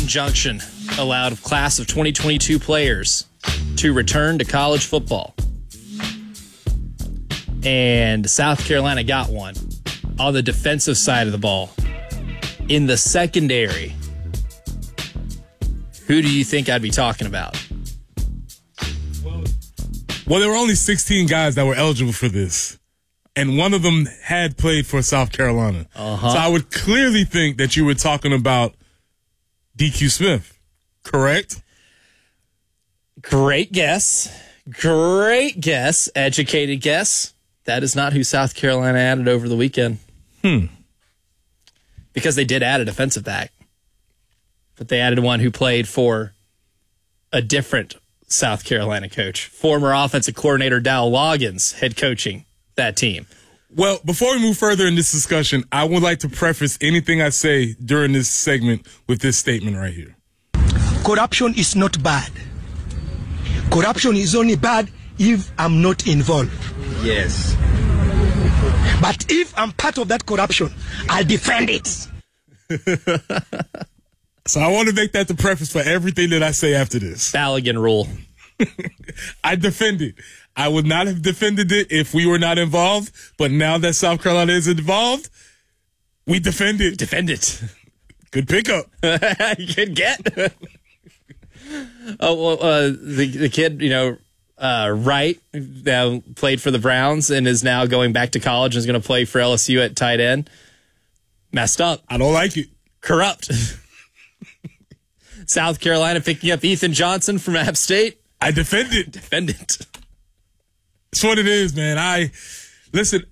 Junction allowed a class of 2022 players to return to college football. And South Carolina got one on the defensive side of the ball. In the secondary, who do you think I'd be talking about? Well, there were only 16 guys that were eligible for this. And one of them had played for South Carolina. So I would clearly think that you were talking about DQ Smith, correct? Great guess. Great guess. Educated guess. That is not who South Carolina added over the weekend. Because they did add a defensive back. But they added one who played for a different South Carolina coach. Former offensive coordinator Dowell Loggins head coaching that team. Well, before we move further in this discussion, I would like to preface anything I say during this segment with this statement right here. Corruption is not bad. Corruption is only bad if I'm not involved. Yes. But if I'm part of that corruption, I'll defend it. So I want to make that the preface for everything that I say after this. Balogun rule. I defend it. I would not have defended it if we were not involved, but now that South Carolina is involved, we defend it. Defend it. Good pickup. Good get. The kid, Wright, now played for the Browns and is now going back to college and is going to play for LSU at tight end. Messed up. I don't like it. Corrupt. South Carolina picking up Ethan Johnson from App State. I defend it. Defend it. That's what it is, man. Listen,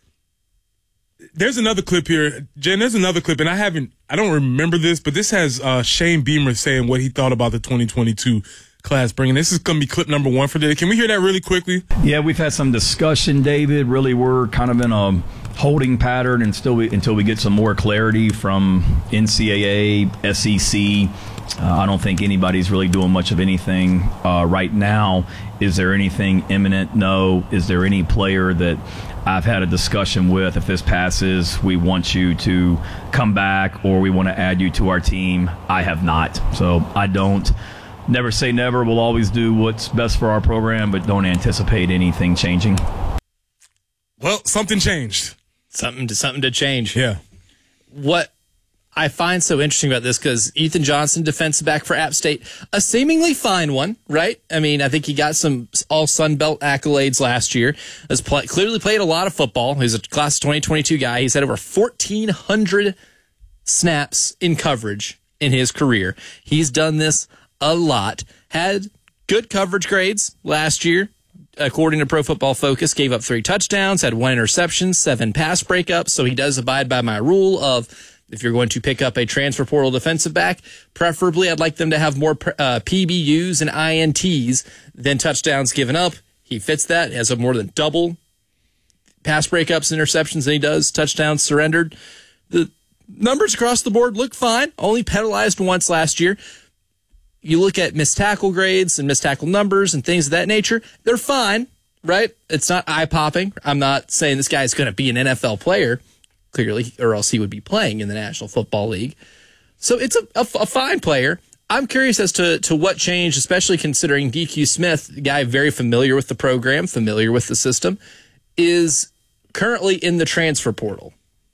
there's another clip here. Jen, there's another clip, and I don't remember this, but this has Shane Beamer saying what he thought about the 2022 class bringing. This is going to be clip number 1 for today. Can we hear that really quickly? Yeah, we've had some discussion, David. Really, we're kind of in a holding pattern until we get some more clarity from NCAA, SEC. I don't think anybody's really doing much of anything right now. Is there anything imminent? No. Is there any player that I've had a discussion with? If this passes, we want you to come back or we want to add you to our team. I have not. So I don't. Never say never. We'll always do what's best for our program, but don't anticipate anything changing. Well, something changed. Something to change. Yeah. What I find so interesting about this, because Ethan Johnson, defensive back for App State, a seemingly fine one, right? I mean, I think he got some all Sun Belt accolades last year. Has clearly played a lot of football. He's a class of 2022 guy. He's had over 1,400 snaps in coverage in his career. He's done this a lot. Had good coverage grades last year. According to Pro Football Focus, gave up 3 touchdowns, had 1 interception, 7 pass breakups. So he does abide by my rule of, if you're going to pick up a transfer portal defensive back, preferably I'd like them to have more PBUs and INTs than touchdowns given up. He fits that. He has more than double pass breakups and interceptions than he does touchdowns surrendered. The numbers across the board look fine. Only penalized once last year. You look at missed tackle grades and missed tackle numbers and things of that nature, they're fine, right? It's not eye-popping. I'm not saying this guy's going to be an NFL player, clearly, or else he would be playing in the National Football League. So it's a fine player. I'm curious as to what changed, especially considering DQ Smith, a guy very familiar with the program, familiar with the system, is currently in the transfer portal.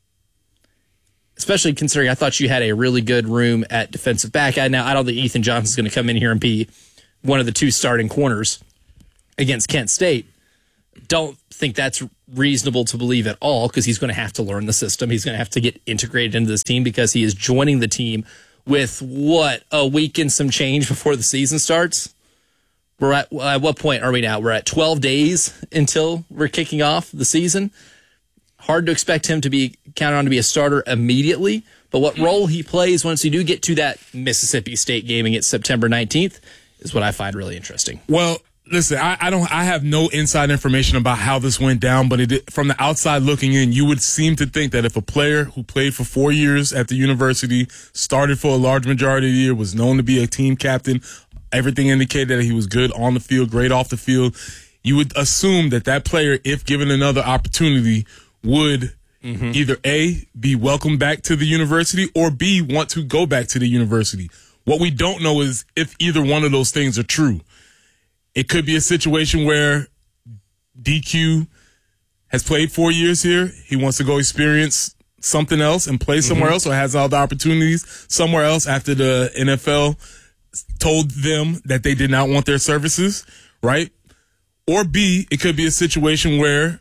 Especially considering I thought you had a really good room at defensive back. Now, I don't think Ethan Johnson's going to come in here and be one of the 2 starting corners against Kent State. Don't think that's reasonable to believe at all, because he's going to have to learn the system. He's going to have to get integrated into this team, because he is joining the team with, a week and some change before the season starts? We're at what point are we now? We're at 12 days until we're kicking off the season. Hard to expect him to be counted on to be a starter immediately, but what role he plays once you do get to that Mississippi State game against September 19th is what I find really interesting. Well, listen, I have no inside information about how this went down, but from the outside looking in, you would seem to think that if a player who played for 4 years at the university, started for a large majority of the year, was known to be a team captain, everything indicated that he was good on the field, great off the field, you would assume that player, if given another opportunity, would either A, be welcomed back to the university, or B, want to go back to the university. What we don't know is if either one of those things are true. It could be a situation where DQ has played 4 years here. He wants to go experience something else and play somewhere else, or has all the opportunities somewhere else after the NFL told them that they did not want their services, right? Or B, it could be a situation where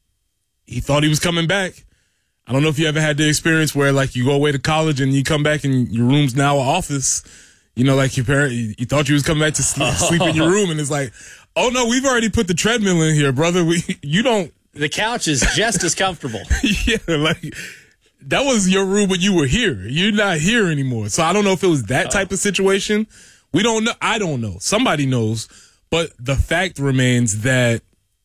he thought he was coming back. I don't know if you ever had the experience where, like, you go away to college and you come back and your room's now an office. You know, like your parent, you thought you was coming back to sleep in your room, and it's like, oh no, we've already put the treadmill in here, brother. You don't. The couch is just as comfortable. Yeah, like that was your room when you were here. You're not here anymore. So I don't know if it was that type of situation. We don't know. I don't know. Somebody knows. But the fact remains that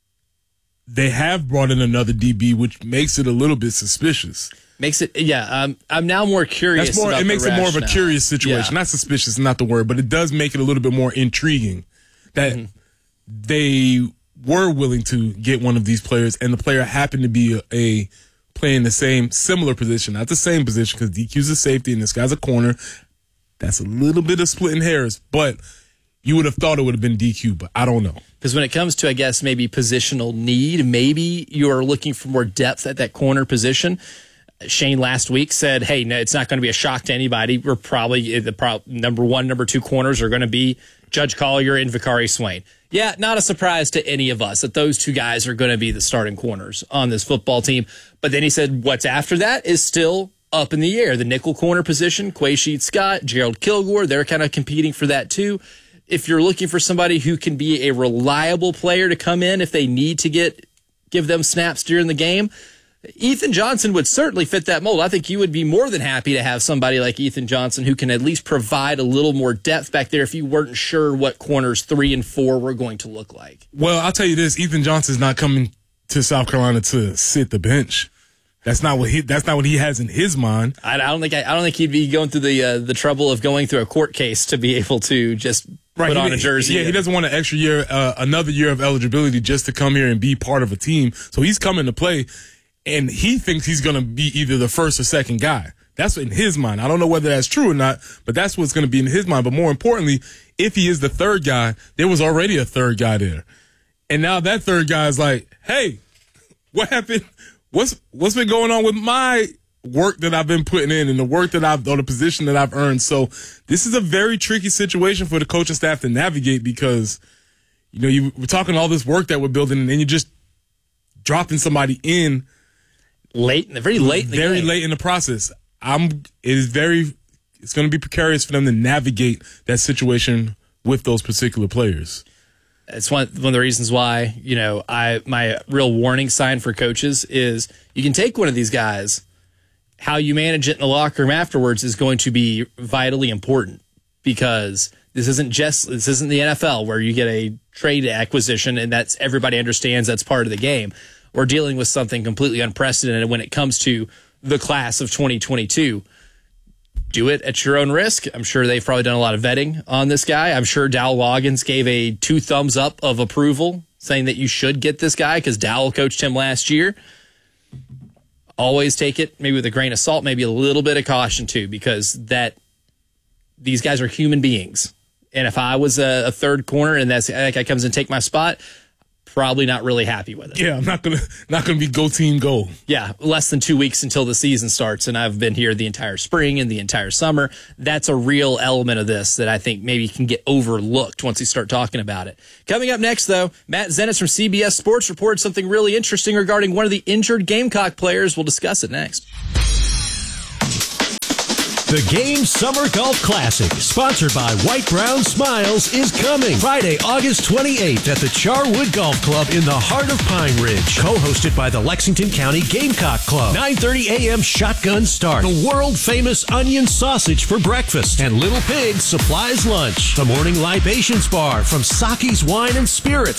they have brought in another DB, which makes it a little bit suspicious. Makes it, yeah. I'm now more curious. That's more. About it makes it more of a rationale. curious situation. Yeah. Not suspicious, is not the word, but it does make it a little bit more intriguing that they were willing to get one of these players, and the player happened to be a playing the similar position, not the same position, because DQ's a safety and this guy's a corner. That's a little bit of splitting hairs, but you would have thought it would have been DQ, but I don't know. Because when it comes to, I guess, maybe positional need, maybe you're looking for more depth at that corner position. Shane last week said, hey, no, it's not going to be a shock to anybody. We're probably the number one, number two corners are going to be Judge Collier and Vakari Swain. Yeah, not a surprise to any of us that those two guys are going to be the starting corners on this football team. But then he said what's after that is still up in the air. The nickel corner position, Quaysheed Scott, Gerald Kilgore, they're kind of competing for that too. If you're looking for somebody who can be a reliable player to come in if they need to give them snaps during the game, Ethan Johnson would certainly fit that mold. I think you would be more than happy to have somebody like Ethan Johnson who can at least provide a little more depth back there if you weren't sure what corners 3 and 4 were going to look like. Well, I'll tell you this: Ethan Johnson's not coming to South Carolina to sit the bench. That's not what he has in his mind. I don't think he'd be going through the trouble of going through a court case to be able to just put on a jersey. Yeah, he doesn't want an extra year, another year of eligibility just to come here and be part of a team. So he's coming to play. And he thinks he's going to be either the first or second guy. That's in his mind. I don't know whether that's true or not, but that's what's going to be in his mind. But more importantly, if he is the third guy, there was already a third guy there. And now that third guy is like, hey, what happened? What's been going on with my work that I've been putting in and the work that or the position that I've earned? So this is a very tricky situation for the coaching staff to navigate because, you know, we're talking all this work that we're building and then you're just dropping somebody in very late in the process. It's going to be precarious for them to navigate that situation with those particular players. It's one of the reasons why, you know, my real warning sign for coaches is you can take one of these guys. How you manage it in the locker room afterwards is going to be vitally important because this isn't the NFL where you get a trade acquisition and that's everybody understands that's part of the game. We're dealing with something completely unprecedented when it comes to the class of 2022. Do it at your own risk. I'm sure they've probably done a lot of vetting on this guy. I'm sure Dowell Loggins gave a 2 thumbs up of approval saying that you should get this guy because Dowell coached him last year. Always take it maybe with a grain of salt, maybe a little bit of caution too, because these guys are human beings. And if I was a third corner and that guy comes and take my spot, probably not really happy with it. Yeah, I'm not gonna be go team go. Yeah, less than 2 weeks until the season starts, and I've been here the entire spring and the entire summer. That's a real element of this that I think maybe can get overlooked once you start talking about it. Coming up next, though, Matt Zenitz from CBS Sports reported something really interesting regarding one of the injured Gamecock players. We'll discuss it next. The Game Summer Golf Classic, sponsored by White Brown Smiles, is coming Friday, August 28th at the Charwood Golf Club in the heart of Pine Ridge. Co-hosted by the Lexington County Gamecock Club. 9:30 a.m. shotgun start. The world-famous onion sausage for breakfast. And Little Pig supplies lunch. The morning libations bar from Saki's Wine and Spirits.